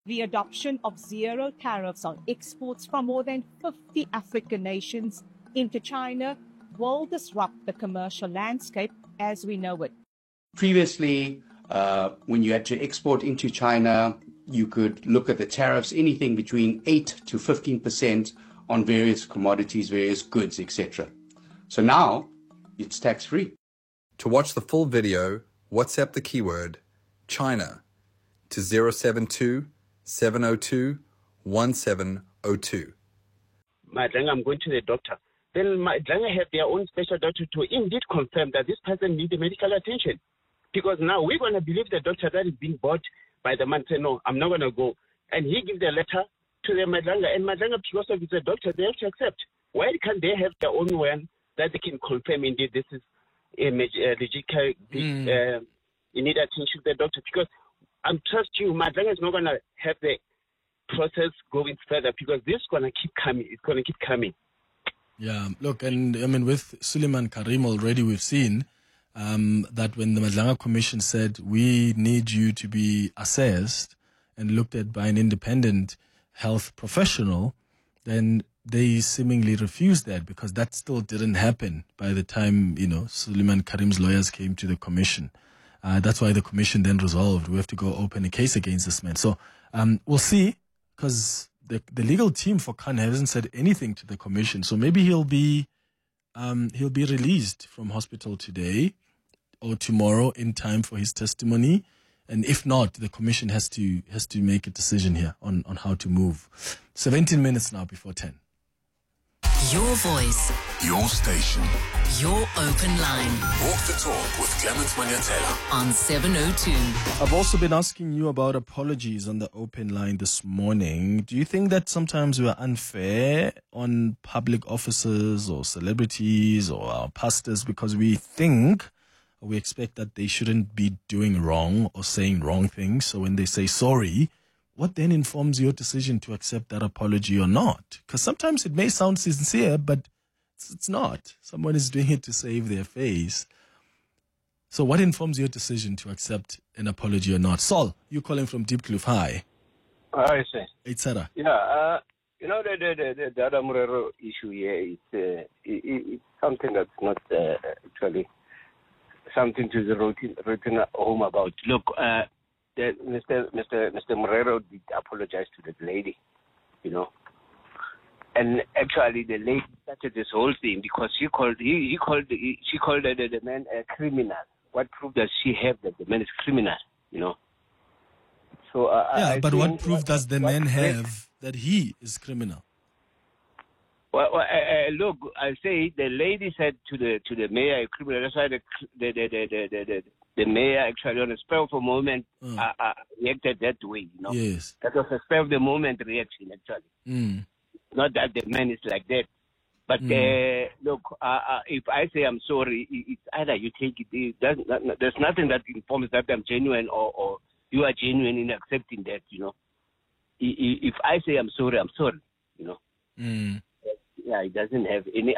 The adoption of zero tariffs on exports from more than 50 African nations into China will disrupt the commercial landscape as we know it. Previously, when you had to export into China, you could look at the tariffs, anything between 8 to 15% on various commodities, various goods, etc. So now it's tax-free. To watch the full video, WhatsApp the keyword China to 072 702 1702. I'm going to the doctor. Then Madlanga have their own special doctor to indeed confirm that this person needs medical attention. Because now we're going to believe the doctor that is being bought by the man, say, no, I'm not going to go. And he gives the letter to the Madlanga. And Madlanga, because of it's a doctor, they have to accept. Why can't they have their own one that they can confirm indeed this is a logical, you need attention to the doctor? Because I trust you, Madlanga is not going to have the process going further because this is going to keep coming. It's going to keep coming. Yeah, look, and I mean, with Suleiman Karim already we've seen that when the Madlanga Commission said we need you to be assessed and looked at by an independent health professional, then they seemingly refused that because that still didn't happen by the time, Suleiman Karim's lawyers came to the commission. That's why the commission then resolved we have to go open a case against this man. So we'll see, because the legal team for Khan hasn't said anything to the commission. So maybe he'll be released from hospital today or tomorrow in time for his testimony. And if not, the commission has to make a decision here on how to move. 17 minutes now before 10. Your voice. Your station. Your open line. Walk the talk with Clement Manyatela on 702. I've also been asking you about apologies on the open line this morning. Do you think that sometimes we are unfair on public officers or celebrities or our pastors because we expect that they shouldn't be doing wrong or saying wrong things? So when they say sorry, what then informs your decision to accept that apology or not? Because sometimes it may sound sincere, but it's not. Someone is doing it to save their face. So what informs your decision to accept an apology or not? Saul, you're calling from Diepkloof. Hi. I see. It's Sarah. Yeah, the Dada Murero issue here is it's something that's not actually something to be written home about. Look, Mr. Murero did apologize to the lady, and actually the lady started this whole thing because she called the man a criminal. What proof does she have that the man is criminal? So but what proof does the man have that he is criminal? Well, look, I say the lady said to the mayor a criminal. That's why the mayor actually on a spur of a moment reacted that way. Yes, that was a spur of the moment reaction actually. Not that the man is like that, but look, if I say I'm sorry, it's either you take it. There's nothing that informs that I'm genuine or you are genuine in accepting that. If I say I'm sorry, I'm sorry. Yeah, it doesn't have any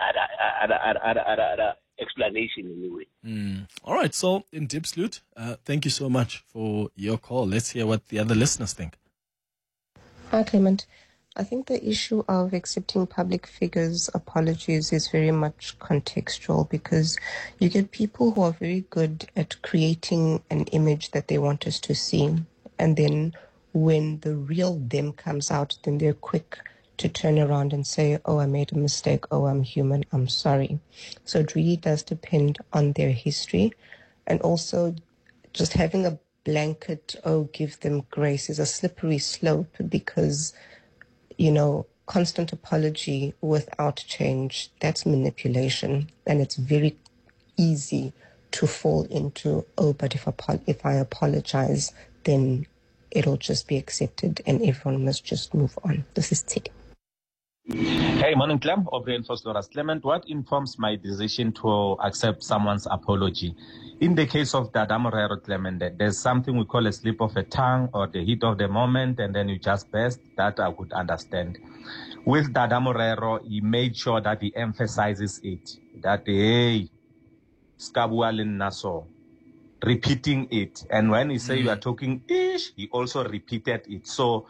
other explanation anyway. All right, so in Diepsloot, thank you so much for your call. Let's hear what the other listeners think. Hi, Clement. I think the issue of accepting public figures' apologies is very much contextual because you get people who are very good at creating an image that they want us to see. And then when the real them comes out, then they're quick to turn around and say, oh, I made a mistake. Oh, I'm human. I'm sorry. So it really does depend on their history. And also just having a blanket, oh, give them grace is a slippery slope because constant apology without change, that's manipulation. And it's very easy to fall into, oh, but if I apologize, then it'll just be accepted and everyone must just move on. This is Tig. Hey, morning, Clem, of Reinforced Loras. Clement, what informs my decision to accept someone's apology? In the case of Dada Murero, Clement, there's something we call a slip of a tongue or the heat of the moment, and then you just burst. That I would understand. With Dada Murero, he made sure that he emphasizes it, that, hey, Skabualin Naso, repeating it. And when he say you are talking ish, he also repeated it. So